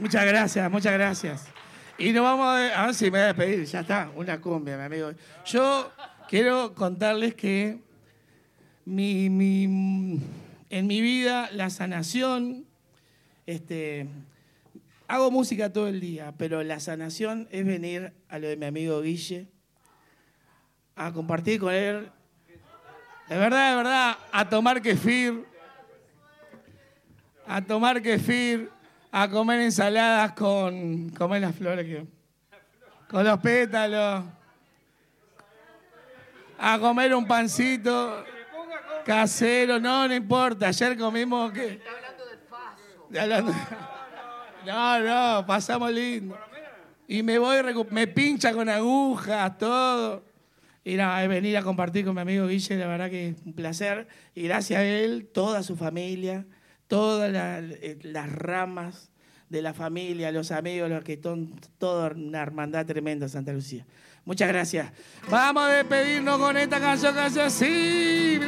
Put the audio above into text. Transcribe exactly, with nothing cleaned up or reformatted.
Muchas gracias, muchas gracias. Y nos vamos a... A ver si me voy a despedir. Ya está, una cumbia, mi amigo. Yo quiero contarles que mi, mi, en mi vida la sanación... Este, hago música todo el día, pero la sanación es venir a lo de mi amigo Guille, a compartir con él, de verdad, de verdad, a tomar kefir, a tomar kefir, a comer ensaladas con, comer las flores, que, con los pétalos, a comer un pancito casero, no, no importa, ayer comimos, ¿qué? Hablando... No, no, pasamos lindo. Y me voy, me pincha con agujas, todo. Y nada, es venir a compartir con mi amigo Guille, la verdad que es un placer. Y gracias a él, toda su familia, todas la, las ramas de la familia, los amigos, los que son, toda una hermandad tremenda, Santa Lucía. Muchas gracias. Vamos a despedirnos con esta canción que hace así.